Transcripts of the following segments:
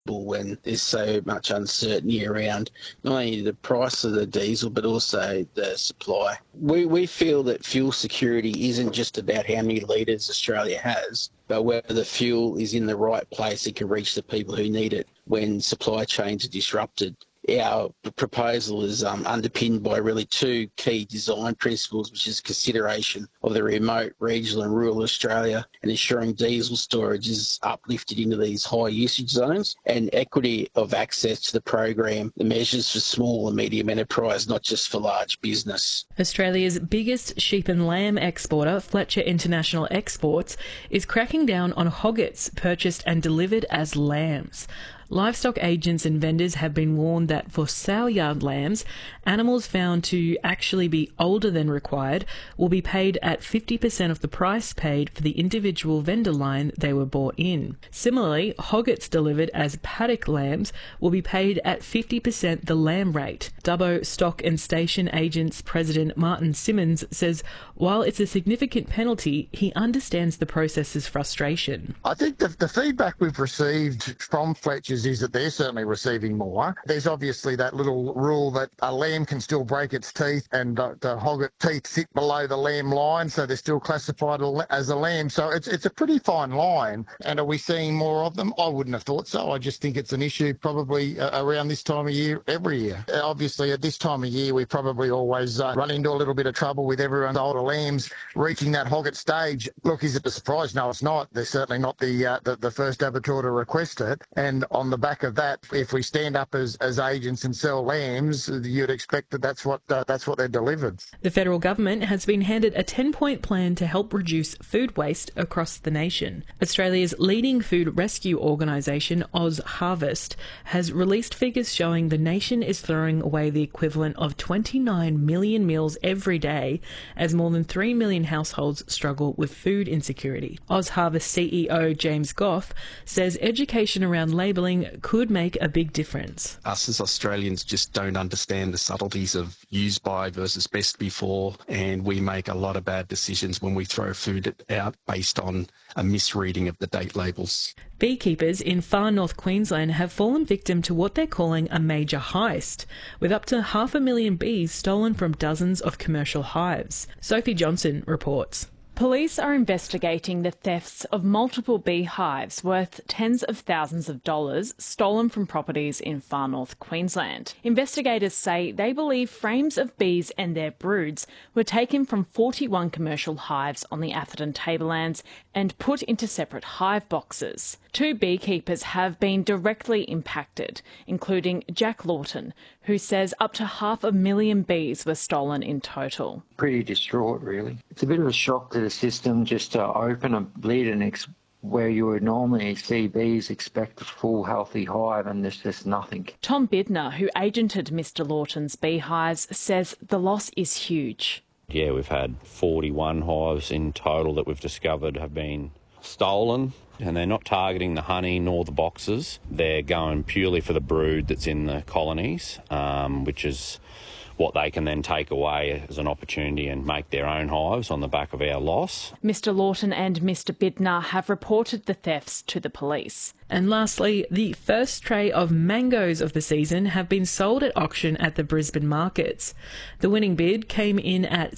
when there's so much uncertainty around not only the price of the diesel but also the supply. We feel that fuel security isn't just about how many litres Australia has, but whether the fuel is in the right place and can reach the people who need it when supply chains are disrupted. Our proposal is underpinned by really two key design principles, which is consideration of the remote, regional and rural Australia and ensuring diesel storage is uplifted into these high usage zones, and equity of access to the program, the measures for small and medium enterprise, not just for large business. Australia's biggest sheep and lamb exporter, Fletcher International Exports, is cracking down on hoggets purchased and delivered as lambs. Livestock agents and vendors have been warned that for sale yard lambs, animals found to actually be older than required will be paid at 50% of the price paid for the individual vendor line they were bought in. Similarly, hoggets delivered as paddock lambs will be paid at 50% the lamb rate. Dubbo Stock and Station Agents President Martin Simmons says while it's a significant penalty, he understands the process's frustration. I think the feedback we've received from Fletcher's is that they're certainly receiving more. There's obviously that little rule that a lamb can still break its teeth and the hogget teeth sit below the lamb line, so they're still classified as a lamb. So it's a pretty fine line. And are we seeing more of them? I wouldn't have thought so. I just think it's an issue probably around this time of year every year. Obviously, at this time of year, we probably always run into a little bit of trouble with everyone's older lambs reaching that hogget stage. Look, is it a surprise? No, it's not. They're certainly not the first abattoir to request it. And on the back of that, if we stand up as agents and sell lambs, you'd expect that that's what they're delivered. The federal government has been handed a 10-point plan to help reduce food waste across the nation. Australia's leading food rescue organisation, OzHarvest, has released figures showing the nation is throwing away the equivalent of 29 million meals every day as more than 3 million households struggle with food insecurity. OzHarvest CEO James Goff says education around labelling could make a big difference. Us as Australians just don't understand the subtleties of use by versus best before, and we make a lot of bad decisions when we throw food out based on a misreading of the date labels. Beekeepers in far north Queensland have fallen victim to what they're calling a major heist, with up to 500,000 bees stolen from dozens of commercial hives. Sophie Johnson reports. Police are investigating the thefts of multiple beehives worth tens of thousands of dollars stolen from properties in far north Queensland. Investigators say they believe frames of bees and their broods were taken from 41 commercial hives on the Atherton Tablelands and put into separate hive boxes. 2 beekeepers have been directly impacted, including Jack Lawton, who says up to 500,000 bees were stolen in total. Pretty distraught, really. It's a bit of a shock to the system just to open a lid and where you would normally see bees expect a full healthy hive, and there's just nothing. Tom Bidner, who agented Mr Lawton's beehives, says the loss is huge. Yeah, we've had 41 hives in total that we've discovered have been stolen, and they're not targeting the honey nor the boxes. They're going purely for the brood that's in the colonies, which is what they can then take away as an opportunity and make their own hives on the back of our loss. Mr Lawton and Mr Bidner have reported the thefts to the police. And lastly, the first tray of mangoes of the season have been sold at auction at the Brisbane markets. The winning bid came in at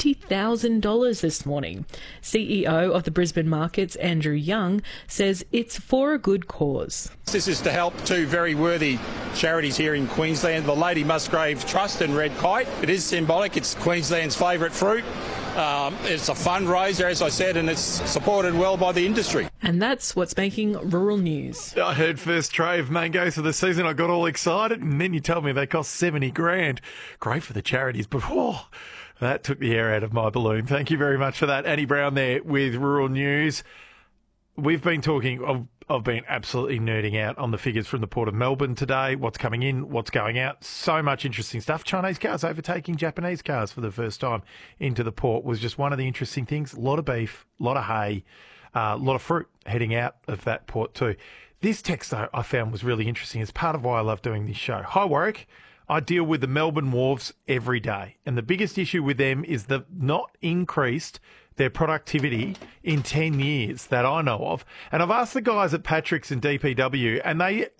$70,000 this morning. CEO of the Brisbane markets, Andrew Young, says it's for a good cause. This is to help 2 very worthy charities here in Queensland, the Lady Musgrave Trust and Red Kite. It is symbolic. It's Queensland's favourite fruit. It's a fundraiser, as I said, and it's supported well by the industry. And that's what's making rural news. I heard first tray of mangoes for the season. I got all excited, and then you told me they cost 70 grand. Great for the charities, but whoa, that took the air out of my balloon. Thank you very much for that. Annie Brown there with rural news. We've been talking, I've been absolutely nerding out on the figures from the Port of Melbourne today, what's coming in, what's going out. So much interesting stuff. Chinese cars overtaking Japanese cars for the first time into the port was just one of the interesting things. A lot of beef, a lot of hay, a lot of fruit heading out of that port too. This text, though, I found was really interesting. It's part of why I love doing this show. Hi, Warwick. I deal with the Melbourne wharves every day, and the biggest issue with them is they've not increased their productivity in 10 years that I know of. And I've asked the guys at Patrick's and DPW, and they